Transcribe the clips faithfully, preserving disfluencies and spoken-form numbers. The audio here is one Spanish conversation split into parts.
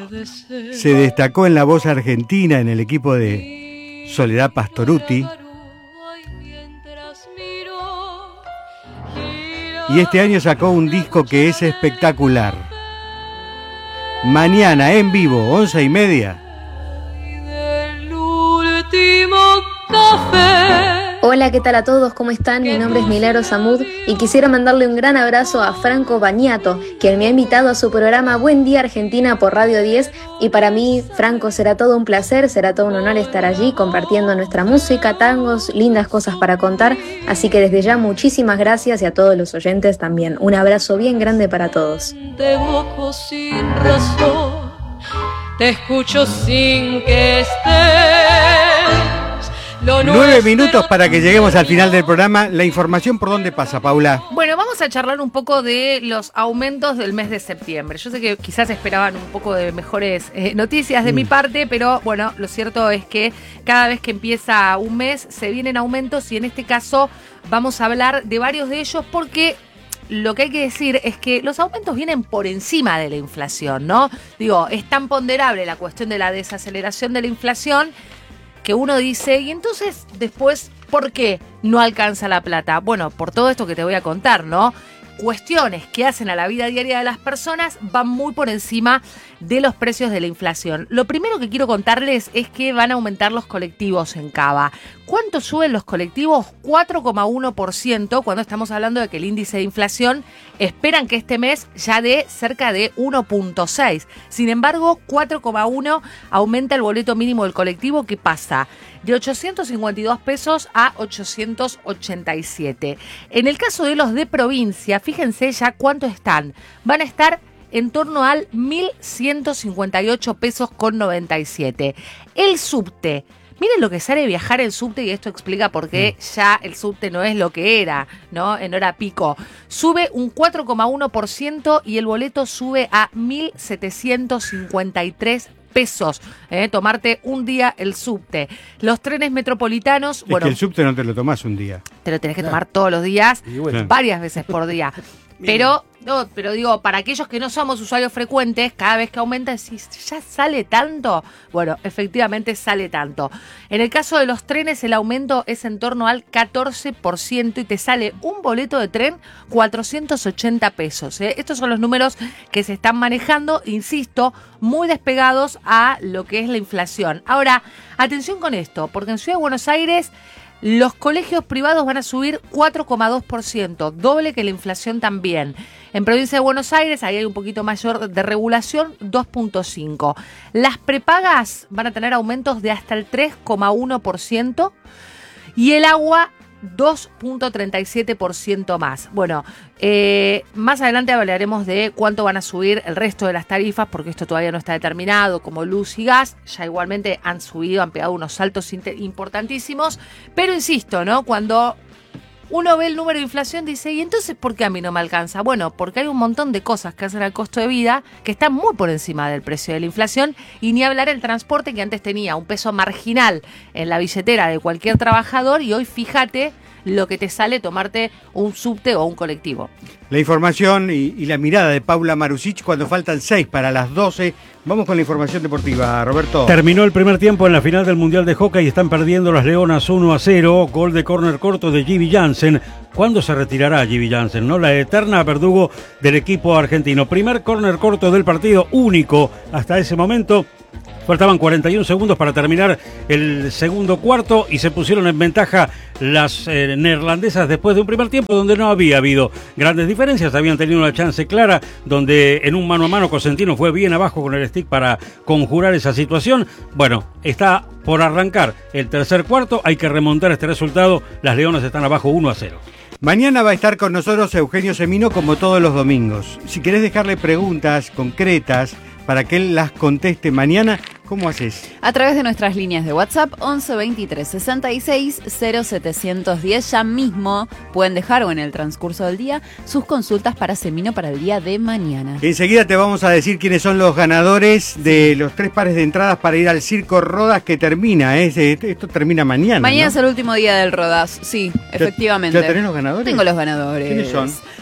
Se destacó en la voz argentina en el equipo de Soledad Pastorutti. Y este año sacó un disco que es espectacular. Mañana en vivo, once y media. Hola, ¿qué tal a todos? ¿Cómo están? Mi nombre es Milagros Samud y quisiera mandarle un gran abrazo a Franco Bagnato, quien me ha invitado a su programa Buen Día Argentina por Radio diez, y para mí, Franco, será todo un placer, será todo un honor estar allí compartiendo nuestra música, tangos, lindas cosas para contar, así que desde ya muchísimas gracias y a todos los oyentes también. Un abrazo bien grande para todos. Te busco sin razón, te escucho sin que estés. Nueve minutos para que lleguemos al final del programa. La información, ¿por dónde pasa, Paula? Bueno, vamos a charlar un poco de los aumentos del mes de septiembre. Yo sé que quizás esperaban un poco de mejores eh, noticias de mm. mi parte, pero bueno, lo cierto es que cada vez que empieza un mes se vienen aumentos y en este caso vamos a hablar de varios de ellos porque lo que hay que decir es que los aumentos vienen por encima de la inflación, ¿no? Digo, es tan ponderable la cuestión de la desaceleración de la inflación que uno dice, y entonces después, ¿por qué no alcanza la plata? Bueno, por todo esto que te voy a contar, ¿no? Cuestiones que hacen a la vida diaria de las personas van muy por encima de los precios de la inflación. Lo primero que quiero contarles es que van a aumentar los colectivos en Cava. ¿Cuánto suben los colectivos? cuatro coma uno por ciento, cuando estamos hablando de que el índice de inflación esperan que este mes ya dé cerca de uno punto seis. Sin embargo, cuatro coma uno aumenta el boleto mínimo del colectivo, que pasa de ochocientos cincuenta y dos pesos a ochocientos ochenta y siete. En el caso de los de provincia, fíjense ya cuánto están. Van a estar en torno al mil ciento cincuenta y ocho pesos con noventa y siete. El subte. Miren lo que sale viajar el subte, y esto explica por qué ya el subte no es lo que era, ¿no? En hora pico. Sube un cuatro coma uno por ciento y el boleto sube a mil setecientos cincuenta y tres pesos. ¿eh? Tomarte un día el subte. Los trenes metropolitanos... Es bueno, que el subte no te lo tomás un día. Te lo tenés que tomar todos los días, bueno. varias veces por día. Pero, no, pero digo, para aquellos que no somos usuarios frecuentes, cada vez que aumenta, decís, ¿ya sale tanto? Bueno, efectivamente sale tanto. En el caso de los trenes, el aumento es en torno al catorce por ciento y te sale un boleto de tren cuatrocientos ochenta pesos. ¿eh? Estos son los números que se están manejando, insisto, muy despegados a lo que es la inflación. Ahora, atención con esto, porque en Ciudad de Buenos Aires los colegios privados van a subir cuatro coma dos por ciento, doble que la inflación también. En Provincia de Buenos Aires, ahí hay un poquito mayor de regulación, dos punto cinco. Las prepagas van a tener aumentos de hasta el tres coma uno por ciento y el agua dos punto treinta y siete por ciento más. Bueno, eh, más adelante hablaremos de cuánto van a subir el resto de las tarifas, porque esto todavía no está determinado, como luz y gas. Ya igualmente han subido, han pegado unos saltos importantísimos. Pero insisto, ¿no? Cuando uno ve el número de inflación, dice, ¿y entonces por qué a mí no me alcanza? Bueno, porque hay un montón de cosas que hacen al costo de vida que están muy por encima del precio de la inflación, y ni hablar el transporte, que antes tenía un peso marginal en la billetera de cualquier trabajador, y hoy fíjate lo que te sale tomarte un subte o un colectivo. La información y, y la mirada de Paula Marusic cuando faltan seis para las doce. Vamos con la información deportiva, Roberto. Terminó el primer tiempo en la final del Mundial de Hockey y están perdiendo las Leonas uno a cero. Gol de córner corto de Jivi Jansen. ¿Cuándo se retirará Jivi Jansen, no? La eterna verdugo del equipo argentino. Primer córner corto del partido, único hasta ese momento. Faltaban cuarenta y un segundos para terminar el segundo cuarto y se pusieron en ventaja las eh, neerlandesas después de un primer tiempo donde no había habido grandes diferencias. Habían tenido una chance clara donde en un mano a mano Cosentino fue bien abajo con el stick para conjurar esa situación. Bueno, está por arrancar el tercer cuarto, hay que remontar este resultado. Las Leonas están abajo uno a cero. Mañana va a estar con nosotros Eugenio Semino, como todos los domingos. Si querés dejarle preguntas concretas para que él las conteste mañana, ¿cómo haces? A través de nuestras líneas de WhatsApp once veintitrés sesenta y seis cero setecientos diez. Ya mismo pueden dejar, o en el transcurso del día, sus consultas para Semino para el día de mañana. Enseguida te vamos a decir quiénes son los ganadores de los tres pares de entradas para ir al Circo Rodas, que termina, ¿eh? Esto termina mañana, Mañana, ¿no? es el último día del Rodas, sí, efectivamente. ¿Ya tenés los ganadores? Tengo los ganadores. ¿Quiénes son?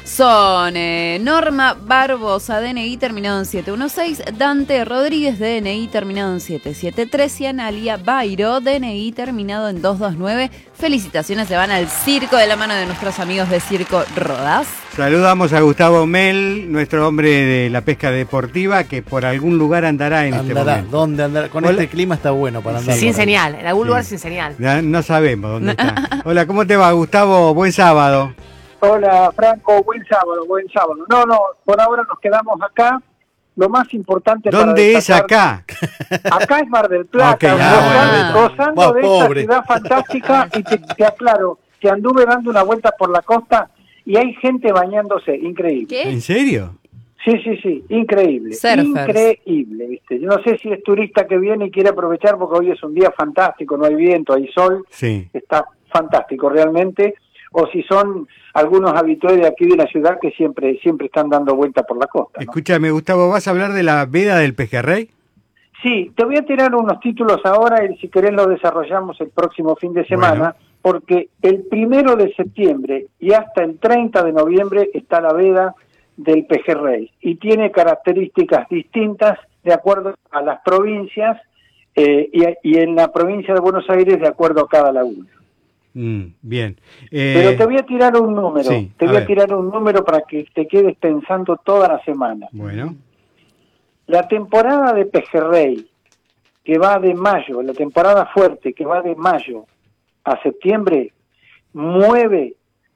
Son eh, Norma Barbosa, D N I terminado en siete uno seis, Dante Rodríguez, D N I terminado en siete siete tres y Analia Bairo, D N I terminado en dos dos nueve. Felicitaciones, se van al circo de la mano de nuestros amigos de Circo Rodás. Saludamos a Gustavo Mel, nuestro hombre de la pesca deportiva, que por algún lugar andará en Andará, este momento. ¿dónde andará? Con Hola. este clima está bueno para andar. Sin por ahí. señal, en algún Sí. lugar sin señal. Ya no sabemos dónde está. Hola, ¿cómo te va, Gustavo? Buen sábado. Hola, Franco, buen sábado, buen sábado. No, no, por ahora nos quedamos acá. Lo más importante para ¿Dónde es destacar- acá? Acá es Mar del Plata, Ok, ah, gozando, bueno. gozando Va, de pobre. esta ciudad fantástica. Y te, te aclaro, que anduve dando una vuelta por la costa y hay gente bañándose, increíble. ¿Qué? ¿En serio? Sí, sí, sí, increíble. Surfers. Increíble, ¿viste? Yo no sé si es turista que viene y quiere aprovechar porque hoy es un día fantástico, no hay viento, hay sol, Sí. está fantástico realmente, o si son algunos habituales de aquí de la ciudad que siempre siempre están dando vuelta por la costa, ¿no? Escúchame, Gustavo, ¿vas a hablar de la veda del pejerrey? Sí, te voy a tirar unos títulos ahora y si querés lo desarrollamos el próximo fin de semana, Bueno. porque el primero de septiembre y hasta el treinta de noviembre está la veda del pejerrey y tiene características distintas de acuerdo a las provincias eh, y, y en la provincia de Buenos Aires de acuerdo a cada laguna. Mm, bien. Eh, Pero te voy a tirar un número, sí, te a voy a ver. tirar un número para que te quedes pensando toda la semana. Bueno, La temporada de pejerrey, que va de mayo, la temporada fuerte, que va de mayo a septiembre, mueve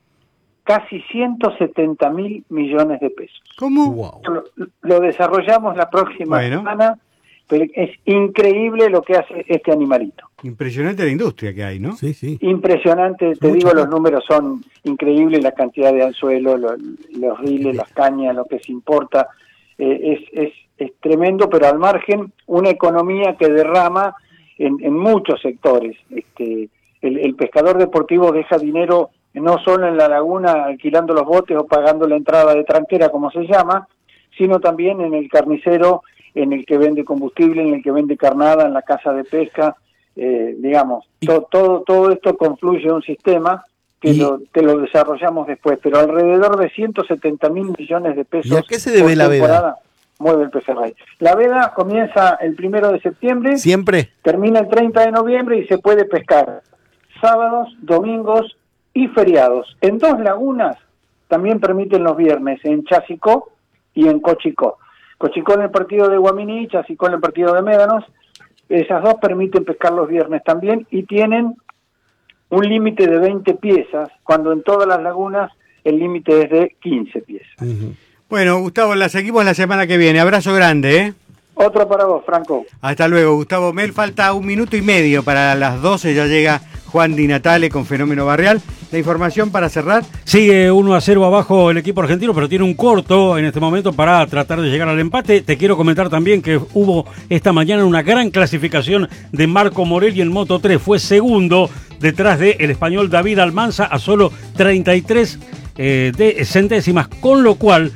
casi ciento setenta mil millones de pesos. ¿cómo? Wow. Lo, lo desarrollamos la próxima Bueno. semana, pero es increíble lo que hace este animalito. Impresionante la industria que hay, ¿no? Sí, sí. Impresionante, te Mucho digo, más. los números son increíbles, la cantidad de anzuelos, lo- los riles, las cañas, lo que se importa, eh, es, es, es tremendo, pero al margen una economía que derrama en, en muchos sectores. Este, el, el pescador deportivo deja dinero no solo en la laguna alquilando los botes o pagando la entrada de tranquera, como se llama, sino también en el carnicero, en el que vende combustible, en el que vende carnada, en la casa de pesca. Eh, digamos, to, todo todo esto confluye en un sistema que Y- lo, te lo desarrollamos después, pero alrededor de ciento setenta mil millones de pesos ¿Y a qué se debe por la veda? temporada mueve el pejerrey. La veda comienza el primero de septiembre, ¿Siempre? termina el treinta de noviembre y se puede pescar sábados, domingos y feriados. En dos lagunas también permiten los viernes, en Chasicó y en Cochicó. Cochicó en el partido de Guaminí, Chasicó en el partido de Médanos. Esas dos permiten pescar los viernes también y tienen un límite de veinte piezas, cuando en todas las lagunas el límite es de quince piezas. Ujú. Bueno, Gustavo, la seguimos la semana que viene. Abrazo grande, ¿eh? Otro para vos, Franco. Hasta luego, Gustavo Mel. Falta un minuto y medio para las doce. Ya llega Juan Di Natale con Fenómeno Barrial. La información para cerrar. Sigue uno a cero abajo el equipo argentino, pero tiene un corto en este momento para tratar de llegar al empate. Te quiero comentar también que hubo esta mañana una gran clasificación de Marco Morelli en Moto tres. Fue segundo detrás del español David Almanza a solo treinta y tres eh, de centésimas, con lo cual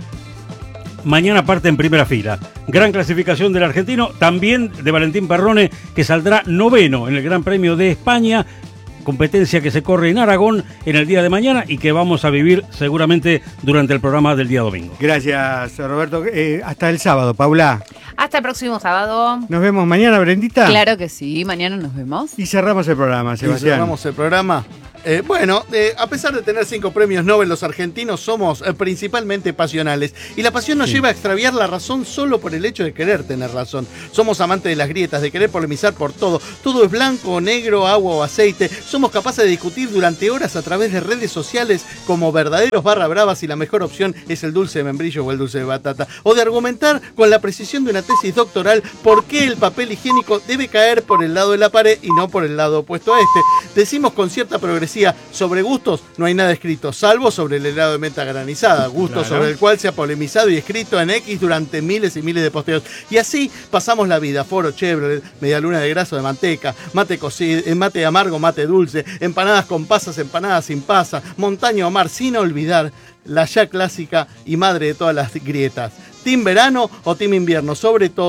mañana parte en primera fila. Gran clasificación del argentino, también de Valentín Perrone, que saldrá noveno en el Gran Premio de España, competencia que se corre en Aragón en el día de mañana y que vamos a vivir seguramente durante el programa del día domingo. Gracias, Roberto. Eh, hasta el sábado, Paula. Hasta el próximo sábado. Nos vemos mañana, Brendita. Claro que sí, mañana nos vemos. Y cerramos el programa, Y Sebastián. cerramos el programa. Eh, bueno, eh, a pesar de tener cinco premios Nobel, los argentinos somos eh, principalmente pasionales. Y la pasión nos Sí. lleva a extraviar la razón solo por el hecho de querer tener razón. Somos amantes de las grietas, de querer polemizar por todo. Todo es blanco, negro, agua o aceite. Somos capaces de discutir durante horas a través de redes sociales como verdaderos barra bravas si la mejor opción es el dulce de membrillo o el dulce de batata. O de argumentar con la precisión de una tesis doctoral por qué el papel higiénico debe caer por el lado de la pared y no por el lado opuesto a este. Decimos con cierta progresía, sobre gustos no hay nada escrito, salvo sobre el helado de menta granizada, gusto Claro. sobre el cual se ha polemizado y escrito en X durante miles y miles de posteos. Y así pasamos la vida, foro Chevrolet, media luna de grasa o de manteca, mate cocido, mate amargo, mate dulce, empanadas con pasas, empanadas sin pasa, montaña o mar, sin olvidar la ya clásica y madre de todas las grietas. ¿Team verano o team invierno? Sobre todo,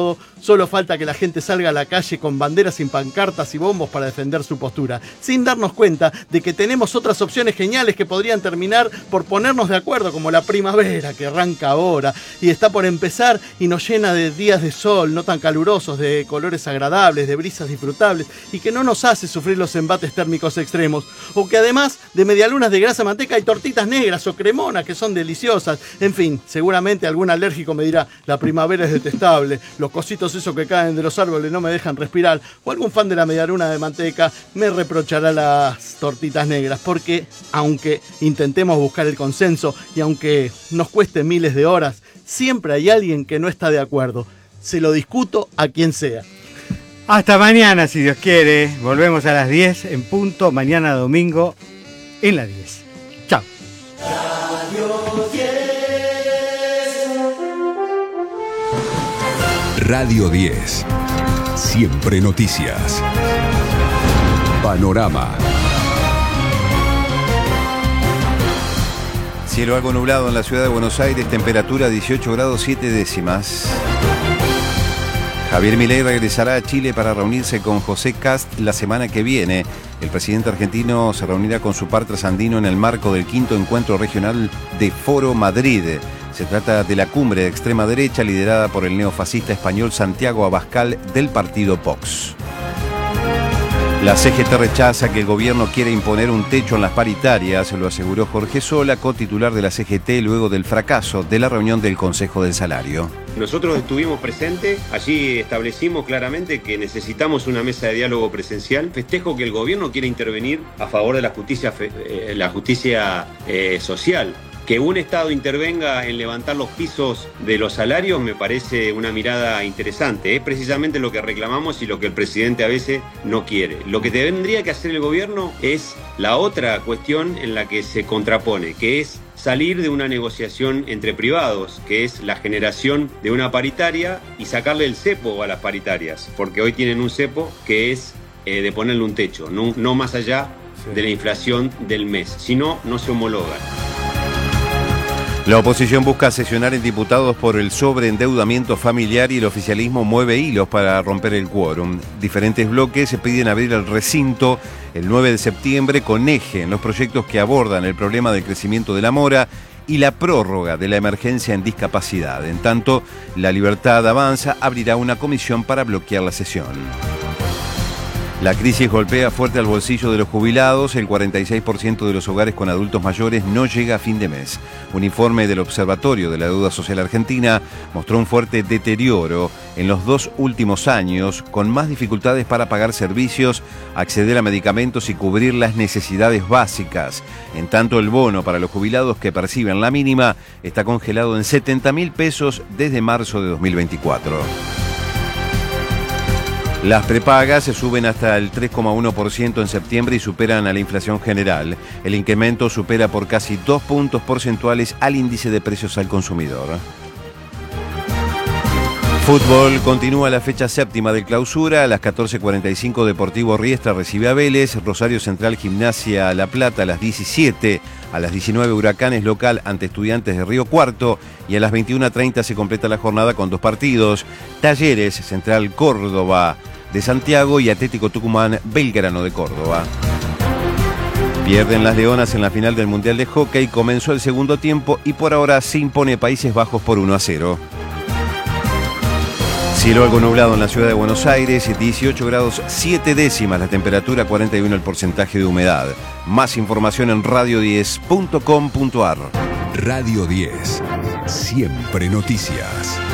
Solo falta que la gente salga a la calle con banderas sin pancartas y bombos para defender su postura, sin darnos cuenta de que tenemos otras opciones geniales que podrían terminar por ponernos de acuerdo, como la primavera que arranca ahora y está por empezar y nos llena de días de sol no tan calurosos, de colores agradables, de brisas disfrutables y que no nos hace sufrir los embates térmicos extremos, o que además de medialunas de grasa manteca hay tortitas negras o cremonas que son deliciosas. En fin, seguramente algún alérgico me dirá, la primavera es detestable, los cositos esos que caen de los árboles no me dejan respirar, o algún fan de la medialuna de manteca me reprochará las tortitas negras, porque aunque intentemos buscar el consenso y aunque nos cueste miles de horas, siempre hay alguien que no está de acuerdo. Se lo discuto a quien sea. Hasta mañana, si Dios quiere. Volvemos a las diez en punto, mañana domingo en la diez. Chao. Radio diez. Siempre noticias. Panorama. Cielo algo nublado en la ciudad de Buenos Aires, temperatura dieciocho grados siete décimas. Javier Milei regresará a Chile para reunirse con José Kast la semana que viene. El presidente argentino se reunirá con su par trasandino en el marco del quinto encuentro regional de Foro Madrid. Se trata de la cumbre de extrema derecha liderada por el neofascista español Santiago Abascal del partido Vox. La C G T rechaza que el gobierno quiera imponer un techo en las paritarias, lo aseguró Jorge Sola, cotitular de la C G T, luego del fracaso de la reunión del Consejo del Salario. Nosotros estuvimos presentes, allí establecimos claramente que necesitamos una mesa de diálogo presencial. Festejo que el gobierno quiera intervenir a favor de la justicia, eh, la justicia eh, social. Que un Estado intervenga en levantar los pisos de los salarios me parece una mirada interesante. Es precisamente lo que reclamamos y lo que el presidente a veces no quiere. Lo que tendría que hacer el gobierno es la otra cuestión en la que se contrapone, que es salir de una negociación entre privados, que es la generación de una paritaria y sacarle el cepo a las paritarias, porque hoy tienen un cepo que es eh, de ponerle un techo, no, no más allá de la inflación del mes, si no, no se homologan. La oposición busca sesionar en diputados por el sobreendeudamiento familiar y el oficialismo mueve hilos para romper el quórum. Diferentes bloques se piden abrir el recinto el nueve de septiembre con eje en los proyectos que abordan el problema del crecimiento de la mora y la prórroga de la emergencia en discapacidad. En tanto, La Libertad Avanza abrirá una comisión para bloquear la sesión. La crisis golpea fuerte al bolsillo de los jubilados. El cuarenta y seis por ciento de los hogares con adultos mayores no llega a fin de mes. Un informe del Observatorio de la Deuda Social Argentina mostró un fuerte deterioro en los dos últimos años, con más dificultades para pagar servicios, acceder a medicamentos y cubrir las necesidades básicas. En tanto, el bono para los jubilados que perciben la mínima está congelado en setenta mil pesos desde marzo de dos mil veinticuatro. Las prepagas se suben hasta el tres coma uno por ciento en septiembre y superan a la inflación general. El incremento supera por casi dos puntos porcentuales al índice de precios al consumidor. Fútbol, continúa la fecha séptima del clausura. A las catorce cuarenta y cinco Deportivo Riestra recibe a Vélez, Rosario Central Gimnasia La Plata a las diecisiete, a las diecinueve Huracanes local ante Estudiantes de Río Cuarto y a las veintiuna treinta se completa la jornada con dos partidos. Talleres Central Córdoba de Santiago y Atlético Tucumán Belgrano de Córdoba. Pierden las Leonas en la final del Mundial de Hockey, comenzó el segundo tiempo y por ahora se impone Países Bajos por uno a cero. Cielo algo nublado en la ciudad de Buenos Aires, dieciocho grados siete décimas la temperatura, cuarenta y uno el porcentaje de humedad. Más información en radio diez punto com punto ar. Radio diez, siempre noticias.